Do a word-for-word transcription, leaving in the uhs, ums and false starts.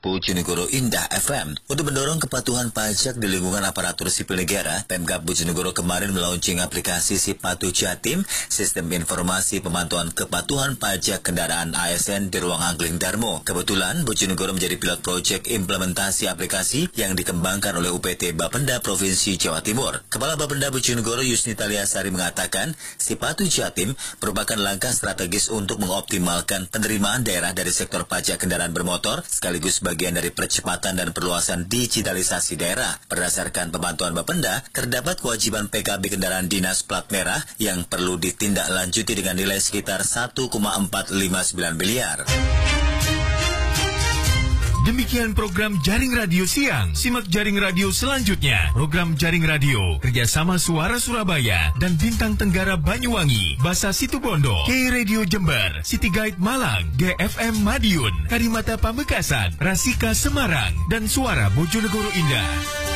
Bojonegoro Indah F M. Untuk mendorong kepatuhan pajak di lingkungan aparatur sipil negara, Pemkab Bojonegoro kemarin melaunching aplikasi Sipatu Jatim, Sistem Informasi Pemantauan Kepatuhan Pajak Kendaraan A S N di Ruang Angling Darmo. Kebetulan, Bojonegoro menjadi pilot proyek implementasi aplikasi yang dikembangkan oleh U P T Bapenda Provinsi Jawa Timur. Kepala Bapenda Bojonegoro Yusnita Liasari mengatakan, Sipatu Jatim merupakan langkah strategis untuk mengoptimalkan penerimaan daerah dari sektor pajak kendaraan bermotor, sekaligus bagian dari percepatan dan perluasan digitalisasi daerah. Berdasarkan pemantauan Bapenda, terdapat kewajiban P K B kendaraan dinas plat merah yang perlu ditindaklanjuti dengan nilai sekitar satu koma empat lima sembilan miliar. Demikian program Jaring Radio Siang. Simak Jaring Radio selanjutnya. Program Jaring Radio kerjasama Suara Surabaya dan Bintang Tenggara Banyuwangi, Basa Situbondo, K Radio Jember, City Guide Malang, G F M Madiun, Karimata Pamekasan, Rasika Semarang, dan Suara Bojonegoro Indah.